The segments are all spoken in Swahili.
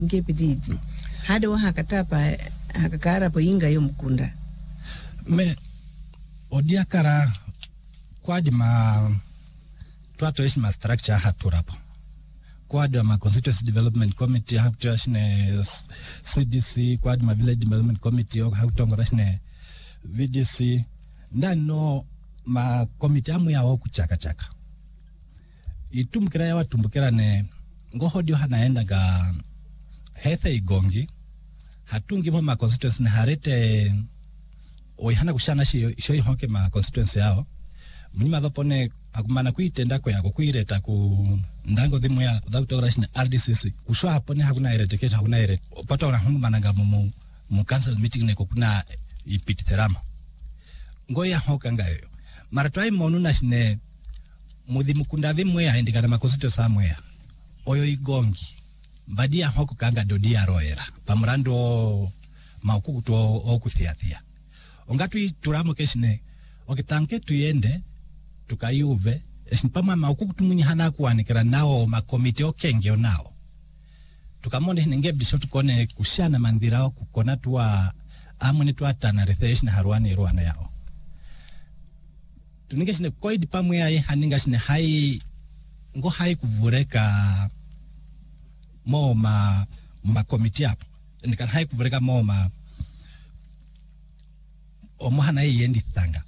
ngepidiji hade wa hakatapa hakakara po inga yo mkunda me odiakara kwadi ma tuato ishma structure haturapo kwadi ma constituency development committee hakutashine CDC kwadi ma village development committee hakutongorashine VDC ndano ma committee amu ya okuchaka chaka itumkira ya watumbukira ne ngohodio hanaenda ga hethe igongi hatungi mo ma constituency harete oyihana kushana sho ihonke ma constituency yao munyima dhopone akumana kuitenda kwa yako kuireta ku ndango dhimu ya dhautogorashine RDCC kushwa hapone hakuna ireteketa hakuna irete opata wanahungu mananga mu council meeting neko kuna ipiti therama ngoya hoka ngayo maratwai monuna shine mudhi mukunda dhimu ya indikana ma constituency amwe oyo igongi badia hoko kanga dodia roera pamurando maukukuto okuthiathia ongatu turamo keshine okitanke tuyende tukayuve esinpama maukukutu munyihana kuanikira nao makomite okenge nao tukamone nenge bisho tukone kushana mandira kukona tuwa amune tuatana rethesh na harwani ruana yao tuningeshine koidi pamwe yae haningashine hai ngo hai kuvureka mo ma komite hapo nikan hai kuvureka mo ma omuhana yendi thanga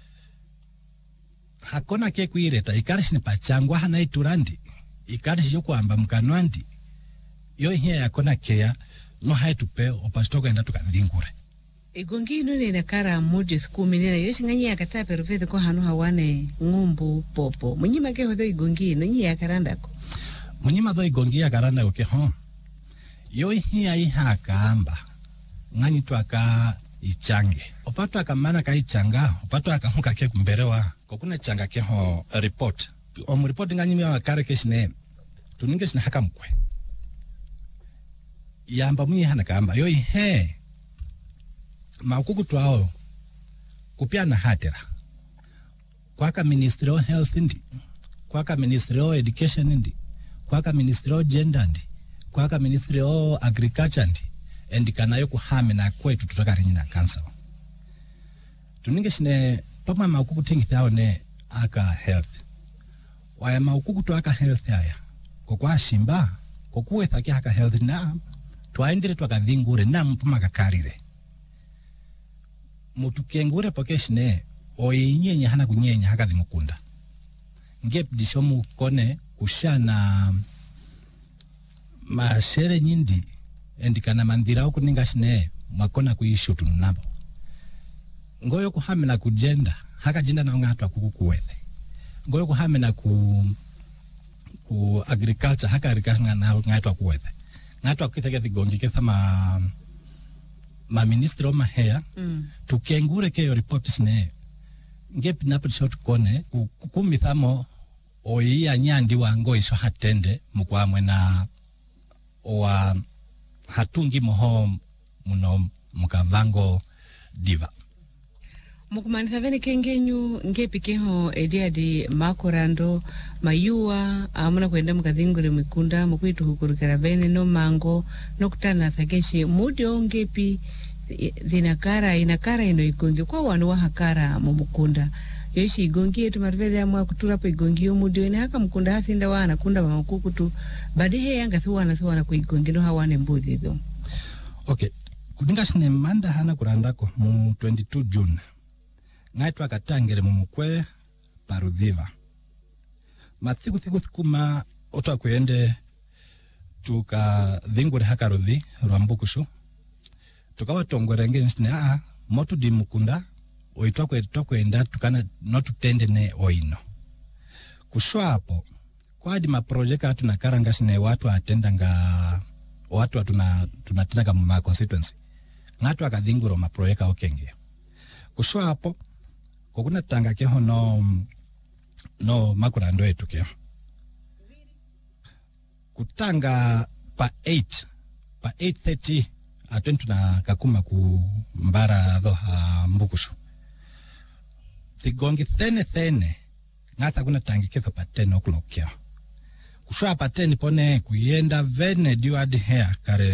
hakona ke kuireta ikarishine pachangwa hana iturandi ikarishi yokuamba mkanwandi yo hiya yakona kea no hai tupe opastoko enda tukadhingure igongi nune nakara mudi skuminena yoshinganye yakatape rufethe ko hanu hawane ngumbu popo munyima ke hodho igongi nonyi yakarandako munyima dho igongi yakarandako ke yo hiya ihakamba ngani twaka ichange opatwa kamana ka ichanga opatwa akamuka ke kumberewa kokuna changa ke report report nganyimi wa karekeshne tuningeshne hakamkwe yamba munyi hana kamba yo he maukuku twao kupiana hatera kwaka ministry of health ndi kwaka ministry of education ndi kwaka ministry of gender ndi kwaka ministry of agriculture ndi endikana yo kuhame na kwetu tutakarinyi na council tuningeshine pama maukuku tingithao ne aka health waya maukuku to aka health aya kokwa shimba kokuwetha ki aka health na twaendire twakadhingure na mpuma kakarire mutukengure pokeshine oyinyenye hana kunyenya hakadhi mukunda ngepdisho mukone kushana mashere nyindi endikana mandira okuningashine mwakona kuishutu nabo ngoyo kuhamena kujenda haka jinda na ngatwa kukuwethe ngoyo kuhamena ku agriculture haka agriculture na ngatwa kuwethe ngatwa kitheke thigongi kethama ma ministro mahea tukengure ke reports ne ngep napo short kone kumithamo oyiya nyandi wango iso hatende mukwamwe na owa hatungi moho muno mukavango diva mukumanitha vene kengenyu ngepikeho ediadi makorando mayua amuna kwenda mukadhingure mikunda mukwitu hukurikira vene no mango no kutana thakeshi mudio ngepi inakara ino igongi kwa wanu wa hakara mumukunda yoshi igongi yetu marvede amwa kuturapo igongi yo mudio ina haka mukunda hathinda wana kunda mamukukutu badihe yanga thuwana kwa igongi no hawane mbudhi dho okay kudingashine manda hana kurandako mu 22 June ngaitwa katangere mumukwe parudhiva mathiku thikuma otwa kuende tuka dhingure hakarudhi rwambukushu tukawa tongore ngene motu di mukunda oitwa kwenda tukana notutende ne oino kushwa hapo kwadi ma project atu na karangashine watu atenda nga watu tunatenda kama ma constituency ngatu akadhinguro ma project okenge kushwa hapo kokuna tanga keho no makurando etu keho kutanga pa 8:30 atentu na kakuma ku mbara dho mbukushu thigongi thene ngata kuna tangi ketho pa 10 o'clock keho kushwa pa 10 pone kuyenda vene diwadi hair kare